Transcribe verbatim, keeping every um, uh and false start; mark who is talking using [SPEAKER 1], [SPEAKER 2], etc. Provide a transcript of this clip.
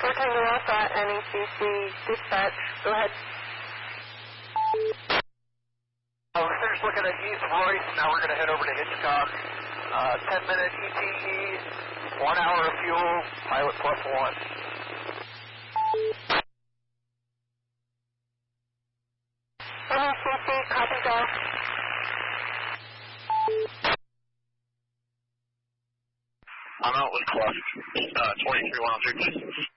[SPEAKER 1] four Tango Alpha, N E C C, dispatch, go ahead.
[SPEAKER 2] Uh, we're finished looking at East Royce, now we're going to head over to Hitchcock. Uh, ten minute E T E, one hour of fuel, pilot plus one.
[SPEAKER 1] N E C C, copy that.
[SPEAKER 2] I'm out with Club, uh, twenty-three one oh three, please.